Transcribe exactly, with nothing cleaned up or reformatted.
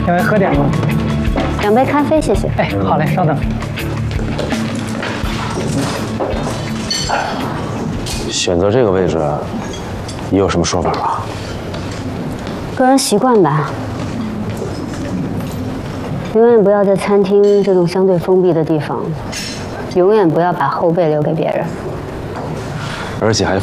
两位喝点吗？ 两杯咖啡，谢谢。 哎，好嘞，稍等。 选择这个位置，你有什么说法吗？ 个人习惯吧。永远不要在餐厅这种相对封闭的地方，永远不要把后背留给别人。 而且还